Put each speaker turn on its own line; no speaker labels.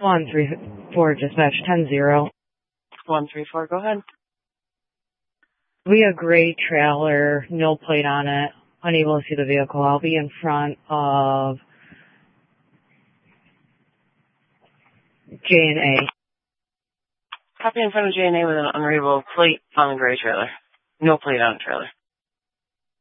134 dispatch 10-0.
134, go ahead.
We have a gray trailer, no plate on it, unable to see the vehicle. I'll be in front of J&A.
Copy in front of J&A with an unreadable plate on the gray trailer. No plate on the trailer.